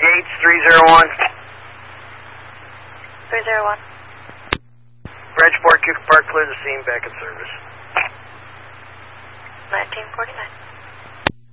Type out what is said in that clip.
Gates, 301. 301. Bridgeport, Cuca Park, clear the scene, back in service.